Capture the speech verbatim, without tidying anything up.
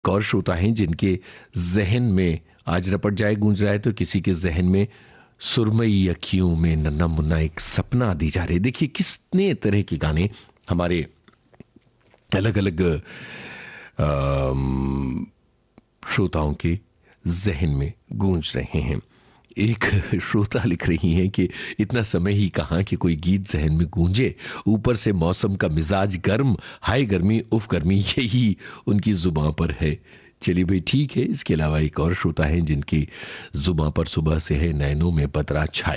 और श्रोता हैं जिनके जहन में आज रपट जाए गूंज रहा है, तो किसी के जहन में सुरमई अखियों में नन्हा मुन्ना एक सपना दी जा रही है। देखिए कितने तरह के गाने हमारे अलग अलग श्रोताओं के जहन में गूंज रहे हैं। एक श्रोता लिख रही हैं कि इतना समय ही कहाँ कि कोई गीत जहन में गूंजे, ऊपर से मौसम का मिजाज गर्म, हाय गर्मी उफ गर्मी, यही उनकी जुबां पर है। चलिए भाई ठीक है। इसके अलावा एक और श्रोता है जिनकी जुबां पर सुबह से है नैनों में बदरा छाए।